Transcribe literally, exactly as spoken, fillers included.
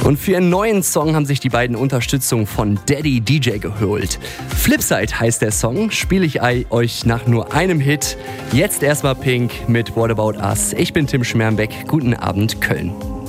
Und für ihren neuen Song haben sich die beiden Unterstützung von Daddy D J geholt. Flipside heißt der Song, spiele ich euch nach nur einem Hit. Jetzt erstmal Pink mit What About Us. Ich bin Tim Schmermbeck. Guten Abend, Köln.